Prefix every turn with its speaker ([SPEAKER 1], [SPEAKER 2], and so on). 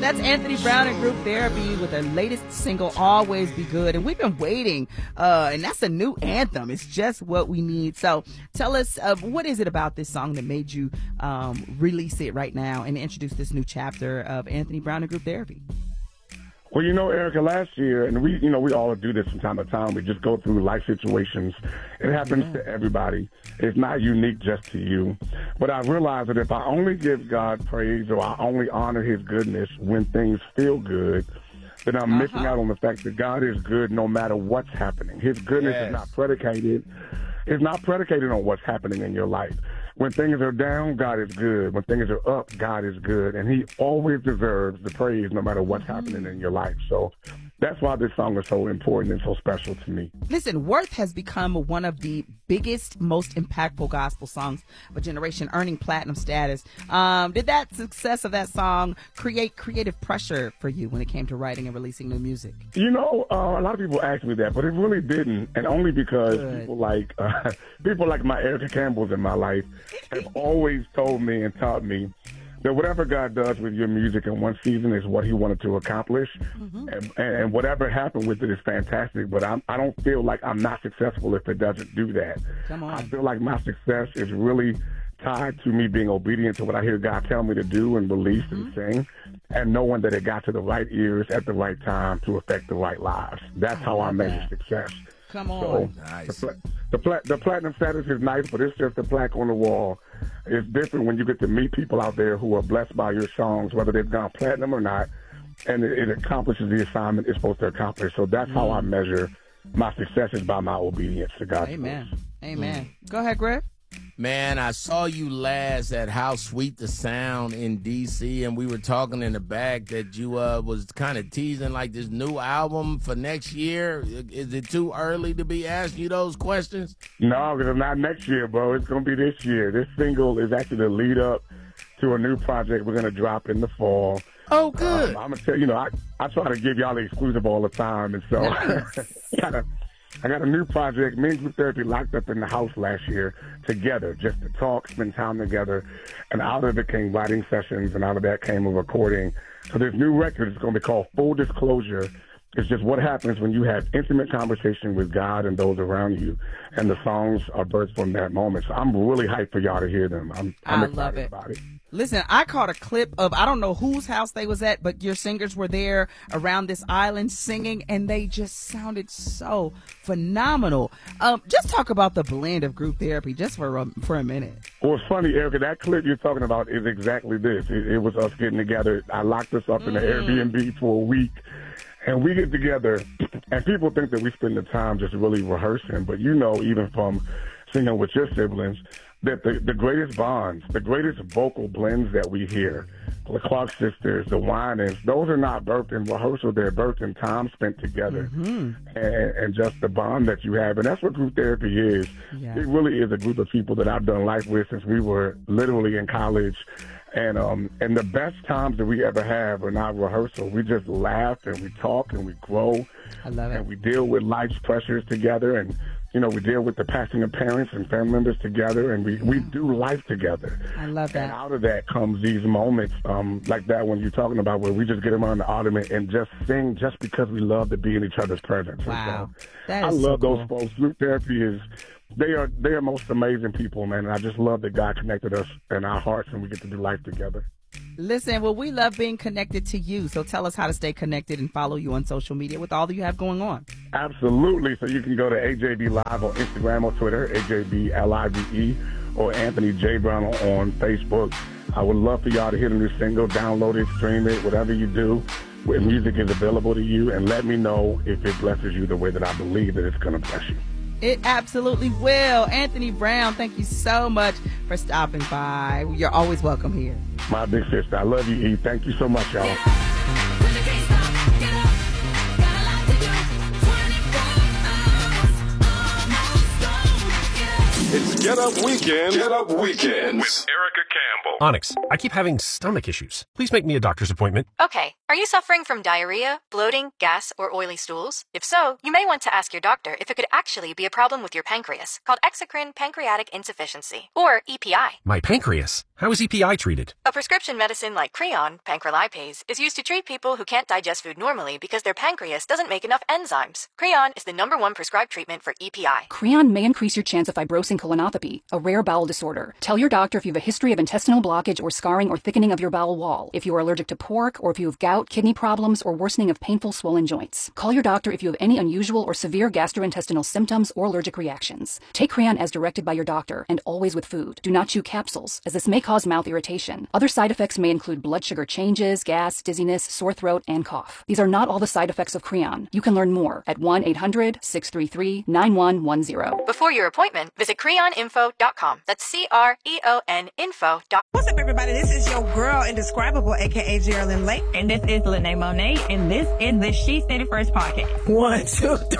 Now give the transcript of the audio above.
[SPEAKER 1] That's Anthony Brown and Group Therapy with their latest single, Always Be Good. And we've been waiting, and that's a new anthem. It's just what we need. So tell us, what is it about this song that made you release it right now and introduce this new chapter of Anthony Brown and Group Therapy?
[SPEAKER 2] Well, Erica, last year, and we all do this from time to time. We just go through life situations. It happens to everybody. It's not unique just to you. But I realized that if I only give God praise or I only honor his goodness when things feel good, then I'm missing out on the fact that God is good no matter what's happening. His goodness is not predicated. It's not predicated on what's happening in your life. When things are down, God is good. When things are up, God is good. And he always deserves the praise no matter what's happening in your life. So that's why this song is so important and so special to me.
[SPEAKER 1] Listen, Worth has become one of the biggest, most impactful gospel songs of a generation, earning platinum status. Did that success of that song create creative pressure for you when it came to writing and releasing new music?
[SPEAKER 2] A lot of people ask me that, but it really didn't. And only because people like my Erica Campbells in my life have always told me and taught me that whatever God does with your music in one season is what he wanted to accomplish. And whatever happened with it is fantastic, but I don't feel like I'm not successful if it doesn't do that.
[SPEAKER 1] Come on.
[SPEAKER 2] I feel like my success is really tied to me being obedient to what I hear God tell me to do and release and sing, and knowing that it got to the right ears at the right time to affect the right lives. That's how I measure success.
[SPEAKER 1] Come on.
[SPEAKER 2] So
[SPEAKER 3] Nice.
[SPEAKER 2] the platinum status is nice, but it's just a plaque on the wall. It's different when you get to meet people out there who are blessed by your songs, whether they've gone platinum or not, and it accomplishes the assignment it's supposed to accomplish. So that's how I measure my success, is by my obedience to God.
[SPEAKER 1] Amen. Amen. Go ahead, Griff.
[SPEAKER 3] Man, I saw you last at How Sweet the Sound in D.C., and we were talking in the back that you was kind of teasing like this new album for next year. Is it too early to be asking you those questions?
[SPEAKER 2] No, because it's not next year, bro. It's going to be this year. This single is actually the lead up to a new project we're going to drop in the fall.
[SPEAKER 3] Oh, good.
[SPEAKER 2] I'm going to tell you, I try to give y'all the exclusive all the time, and so I got a new project. Me and Group Therapy locked up in the house last year together just to talk, spend time together. And out of it came writing sessions, and out of that came a recording. So this new record is going to be called Full Disclosure. It's just what happens when you have intimate conversation with God and those around you. And the songs are birthed from that moment. So I'm really hyped for y'all to hear them. I'm excited about it.
[SPEAKER 1] Listen, I caught a clip of, I don't know whose house they was at, but your singers were there around this island singing, and they just sounded so phenomenal. Just talk about the blend of Group Therapy just for a minute.
[SPEAKER 2] Well, it's funny, Erica, that clip you're talking about is exactly this. It was us getting together. I locked us up in the Airbnb for a week, and we get together, and people think that we spend the time just really rehearsing, but even from singing with your siblings, that the greatest bonds, the greatest vocal blends that we hear, the Clark sisters, the Winans, those are not birthed in rehearsal. They're birthed in time spent together and just the bond that you have. And that's what Group Therapy is. Yeah. It really is a group of people that I've done life with since we were literally in college. And the best times that we ever have are not rehearsal. We just laugh and we talk and we grow.
[SPEAKER 1] I love it.
[SPEAKER 2] And we deal with life's pressures together, and we deal with the passing of parents and family members together, and we do life together.
[SPEAKER 1] I love that.
[SPEAKER 2] And out of that comes these moments like that one you're talking about, where we just get around the ottoman and just sing just because we love to be in each other's presence.
[SPEAKER 1] Wow.
[SPEAKER 2] So I love those folks. Group Therapy is, they are most amazing people, man. And I just love that God connected us in our hearts and we get to do life together.
[SPEAKER 1] Listen, well, we love being connected to you. So tell us how to stay connected and follow you on social media with all that you have going on.
[SPEAKER 2] Absolutely. So you can go to AJB Live on Instagram or Twitter, AJBLIVE, or Anthony J. Brown on Facebook. I would love for y'all to hear the new single, download it, stream it, whatever you do, where music is available to you, and let me know if it blesses you the way that I believe that it's going to bless you.
[SPEAKER 1] It absolutely will. Anthony Brown, thank you so much for stopping by. You're always welcome here.
[SPEAKER 2] My big sister, I love you, E. Thank you so much, y'all.
[SPEAKER 4] It's Get Up Weekend. Get Up Weekends with Erica Campbell.
[SPEAKER 5] Onyx, I keep having stomach issues. Please make me a doctor's appointment.
[SPEAKER 6] Okay, are you suffering from diarrhea, bloating, gas, or oily stools? If so, you may want to ask your doctor if it could actually be a problem with your pancreas, called exocrine pancreatic insufficiency, or EPI.
[SPEAKER 5] My pancreas? How is EPI treated?
[SPEAKER 6] A prescription medicine like Creon, pancrelipase, is used to treat people who can't digest food normally because their pancreas doesn't make enough enzymes. Creon is the #1 prescribed treatment for EPI.
[SPEAKER 7] Creon may increase your chance of fibrosing colonopathy, a rare bowel disorder. Tell your doctor if you have a history of intestinal blockage or scarring or thickening of your bowel wall, if you are allergic to pork, or if you have gout, kidney problems, or worsening of painful swollen joints. Call your doctor if you have any unusual or severe gastrointestinal symptoms or allergic reactions. Take Creon as directed by your doctor, and always with food. Do not chew capsules, as this may cause mouth irritation. Other side effects may include blood sugar changes, gas, dizziness, sore throat, and cough. These are not all the side effects of Creon. You can learn more at 1-800-633-9110.
[SPEAKER 6] Before your appointment, visit creoninfo.com. That's CREON info.com.
[SPEAKER 8] What's up, everybody? This is your girl, Indescribable, aka Geraldine Lake.
[SPEAKER 9] And this is Lene Monet, and this is the She Said It First podcast.
[SPEAKER 8] 1, 2, 3.